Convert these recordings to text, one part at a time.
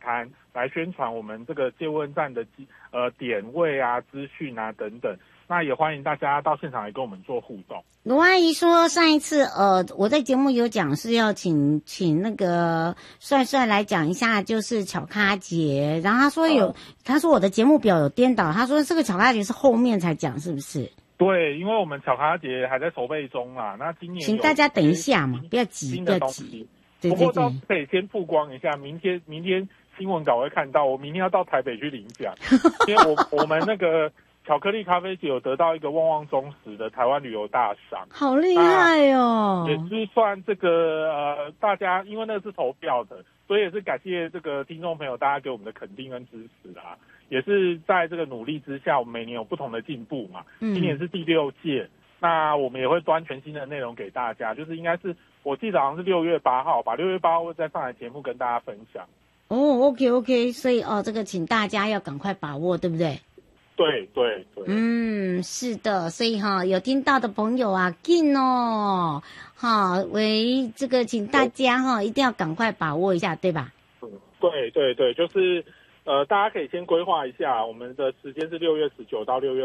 摊来宣传我们这个借问站的点位啊、资讯啊等等。那也欢迎大家到现场来跟我们做互动。 卢阿姨说上一次我在节目有讲是要请那个帅帅来讲一下就是巧咖节，然后他说我的节目表有颠倒，他说这个巧咖节是后面才讲是不是？ 对，因为我们巧咖节还在筹备中啦，那今年请大家等一下嘛，不要急，不要急。对对对， 不过倒可以先曝光一下，明天新闻稿会看到，我明天要到台北去领奖，因为我们那个巧克力咖啡节有得到一个旺旺中时的台湾旅游大赏， 好厉害哦！ 也是算这个大家因为那个是投票的，所以也是感谢这个听众朋友大家给我们的肯定跟支持啦。也是在这个努力之下，我们每年有不同的进步嘛。今年是第6届，那我们也会端全新的内容给大家，就是应该是我记得好像是6月8号吧，6月8号会再上来节目跟大家分享。 哦 ，OK， 所以这个请大家要赶快把握，对不对？ 对。 是的，所以有听到的朋友啊，紧哦，为这个请大家一定要赶快把握一下，对吧？ 对，就是大家可以先规划一下，我们的时间是6月19到6月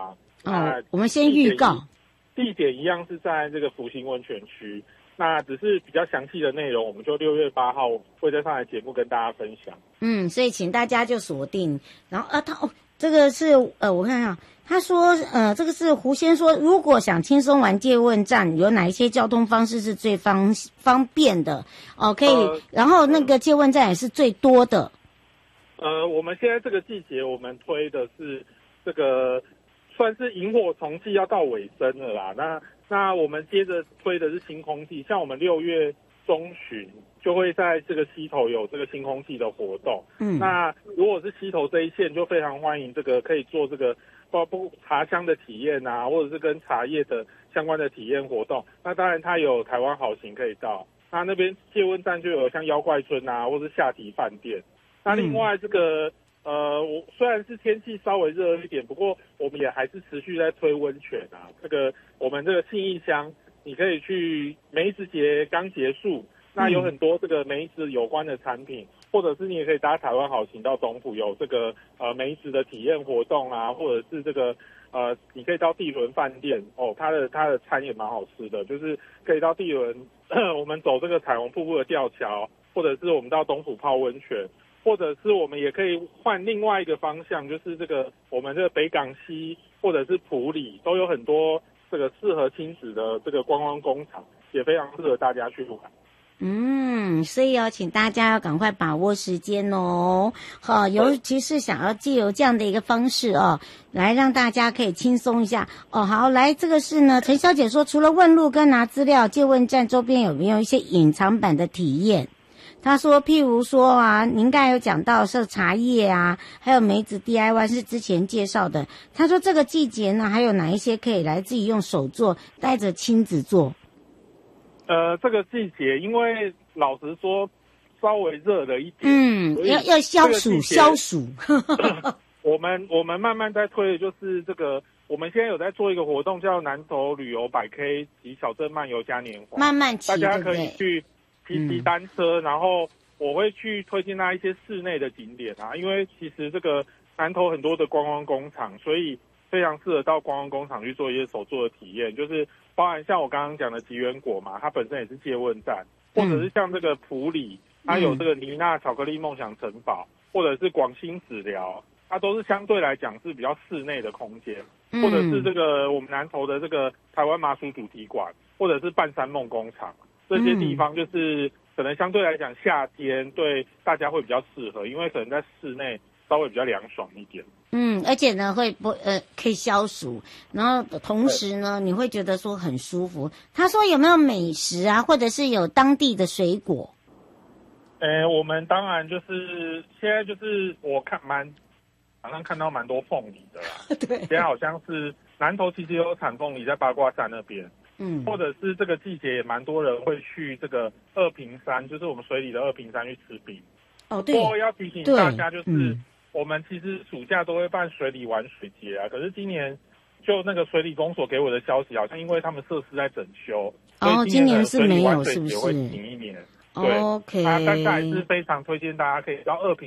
28。 我们先预告， 地点一样是在这个福兴温泉区。那只是比较详细的内容，我们就6月8号会再上来节目跟大家分享。 所以请大家就锁定。然后这个是我看看，他说这个是胡先说，如果想轻松玩借问站，有哪一些交通方式是最方便的？可以，然后那个借问站也是最多的。 我们现在这个季节，我们推的是这个算是萤火虫季要到尾声了啦。那我们接着推的是星空季，像我们6月中旬就会在这个溪头有这个星空季的活动。那如果是溪头这一线，就非常欢迎这个可以做这个包括茶香的体验啊，或者是跟茶叶的相关的体验活动。那当然它有台湾好行可以到，那边借问站就有像妖怪村啊，或是下堤饭店。那另外这个我虽然是天气稍微热一点，不过我们也还是持续在推温泉啊。这个我们这个信义乡，你可以去梅子节刚结束，那有很多这个梅子有关的产品，或者是你也可以搭台湾好行到东埔，有这个梅子的体验活动啊，或者是这个你可以到地轮饭店它的餐也蛮好吃的，就是可以到地轮我们走这个彩虹瀑布的吊桥，或者是我们到东埔泡温泉。或者是我们也可以换另外一个方向，就是这个我们这个北港溪或者是埔里都有很多这个适合亲子的这个观光工厂，也非常适合大家去玩。 所以请大家要赶快把握时间哦。尤其是想要借由这样的一个方式来让大家可以轻松一下好，来这个是呢，陈小姐说，除了问路跟拿资料，借问站周边有没有一些隐藏版的体验？他说，譬如说您刚才有讲到是茶叶啊，还有梅子 DIY 是之前介绍的。他说这个季节呢，还有哪一些可以来自己用手做，带着亲子做？ 这个季节，因为老实说稍微热了一点， 要消暑。 我们慢慢在推的就是这个，我们现在有在做一个活动，叫南投旅游100K 及小镇漫游嘉年华， 慢慢骑， 大家可以去骑单车，然后我会去推荐他一些室内的景点因为其实这个南投很多的观光工厂，所以非常适合到观光工厂去做一些手作的体验，就是包含像我刚刚讲的吉源果嘛，它本身也是借问站，或者是像这个埔里，它有这个妮娜巧克力梦想城堡，或者是广兴子疗，它都是相对来讲是比较室内的空间，或者是这个我们南投的这个台湾麻薯主题馆，或者是半山梦工厂。这些地方就是可能相对来讲夏天对大家会比较适合，因为可能在室内稍微比较凉爽一点。 而且呢可以消暑，然后同时呢你会觉得说很舒服。他说有没有美食啊，或者是有当地的水果？ 我们当然就是现在就是我好像看到蛮多凤梨的啦。对，现在好像是南投其实有产凤梨在八卦山那边。或者是这个季节也蛮多人会去这个二平山，就是我们水里的二平山去吃冰。对。不过要提醒大家，就是我们其实暑假都会办水里玩水节啊，可是今年就那个水里公所给我的消息，好像因为他们设施在整修，所以今年是没有，是不是会停一年？对。OK。但是还是非常推荐大家可以到二平